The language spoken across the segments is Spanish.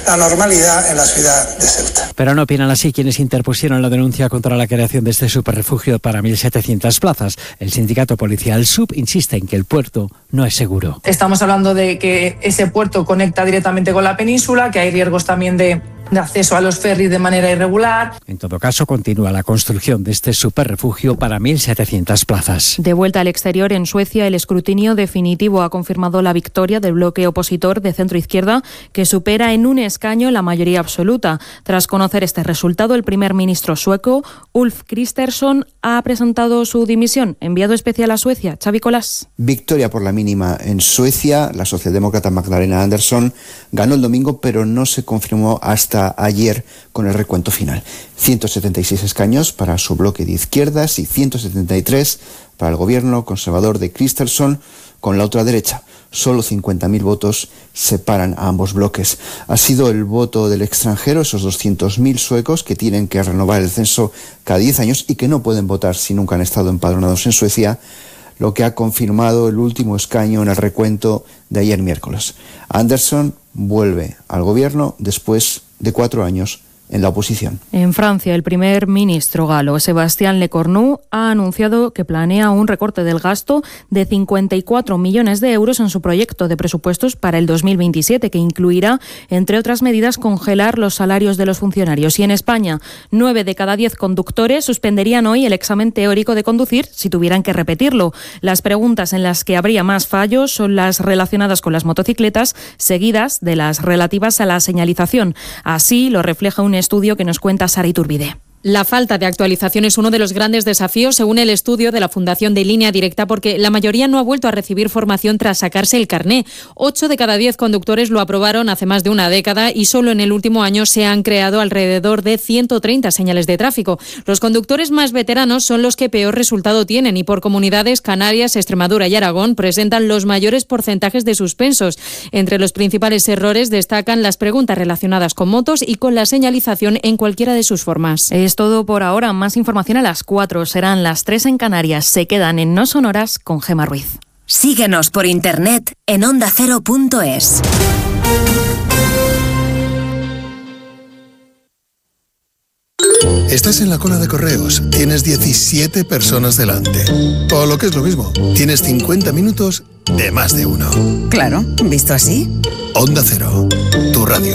la normalidad en la ciudad de Ceuta. Pero no opinan así quienes interpusieron la denuncia contra la creación de este superrefugio para 1.700 plazas. El sindicato policial SUB insiste en que el puerto no es seguro. Estamos hablando de que ese puerto conecta directamente con la península, que hay riesgos también de acceso a los ferries de manera irregular. En todo caso, continúa la construcción de este superrefugio para 1.700 plazas. De vuelta al exterior, en Suecia, el escrutinio definitivo ha confirmado la victoria del bloque opositor de centro-izquierda, que supera en un escaño la mayoría absoluta. Tras conocer este resultado, el primer ministro sueco, Ulf Kristersson, ha presentado su dimisión. Enviado especial a Suecia, Xavi Colás. Victoria por la mínima en Suecia. La socialdemócrata Magdalena Andersson ganó el domingo, pero no se confirmó hasta ayer con el recuento final. 176 escaños para su bloque de izquierdas y 173 para el gobierno conservador de Kristersson con la otra derecha. Solo 50.000 votos separan a ambos bloques. Ha sido el voto del extranjero, esos 200.000 suecos que tienen que renovar el censo cada 10 años y que no pueden votar si nunca han estado empadronados en Suecia, lo que ha confirmado el último escaño en el recuento de ayer miércoles. Andersson vuelve al gobierno después de 4 años en la oposición. En Francia, el primer ministro galo, Sébastien Lecornu, ha anunciado que planea un recorte del gasto de 54 millones de euros en su proyecto de presupuestos para el 2027, que incluirá, entre otras medidas, congelar los salarios de los funcionarios. Y en España, 9 de cada 10 conductores suspenderían hoy el examen teórico de conducir si tuvieran que repetirlo. Las preguntas en las que habría más fallos son las relacionadas con las motocicletas, seguidas de las relativas a la señalización. Así lo refleja un estudio que nos cuenta Sara Iturbide. La falta de actualización es uno de los grandes desafíos, según el estudio de la Fundación de Línea Directa, porque la mayoría no ha vuelto a recibir formación tras sacarse el carné. 8 de cada 10 conductores lo aprobaron hace más de una década y solo en el último año se han creado alrededor de 130 señales de tráfico. Los conductores más veteranos son los que peor resultado tienen y por comunidades, Canarias, Extremadura y Aragón presentan los mayores porcentajes de suspensos. Entre los principales errores destacan las preguntas relacionadas con motos y con la señalización en cualquiera de sus formas. Es todo por ahora. Más información a las 4. Serán las 3 en Canarias. Se quedan en No Sonoras con Gemma Ruiz. Síguenos por internet en ondacero.es. Estás en la cola de correos, tienes 17 personas delante. O lo que es lo mismo, tienes 50 minutos de más de uno. Claro, visto así. Onda Cero, tu radio.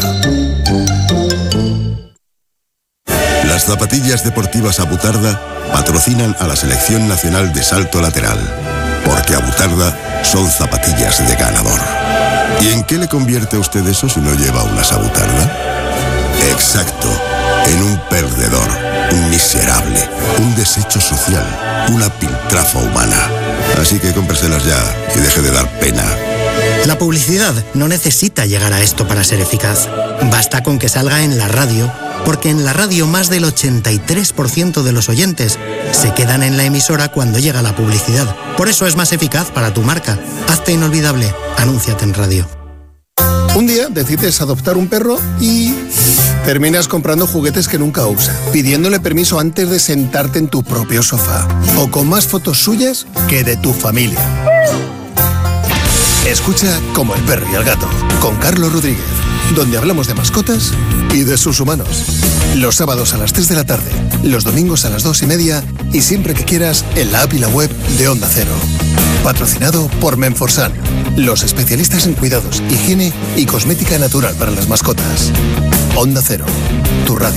Las zapatillas deportivas Abutarda patrocinan a la Selección Nacional de Salto Lateral, porque Abutarda son zapatillas de ganador. ¿Y en qué le convierte a usted eso si no lleva unas Abutarda? Exacto, en un perdedor, un miserable, un desecho social, una piltrafa humana. Así que cómpreselas ya y deje de dar pena. La publicidad no necesita llegar a esto para ser eficaz. Basta con que salga en la radio, porque en la radio más del 83% de los oyentes se quedan en la emisora cuando llega la publicidad. Por eso es más eficaz para tu marca. Hazte inolvidable. Anúnciate en radio. Un día decides adoptar un perro y terminas comprando juguetes que nunca usa, pidiéndole permiso antes de sentarte en tu propio sofá, o con más fotos suyas que de tu familia. Escucha Como el perro y el gato, con Carlos Rodríguez, donde hablamos de mascotas y de sus humanos. Los sábados a las 3 de la tarde, los domingos a las 2:30 y siempre que quieras en la app y la web de Onda Cero. Patrocinado por Menforsan, los especialistas en cuidados, higiene y cosmética natural para las mascotas. Onda Cero, tu radio.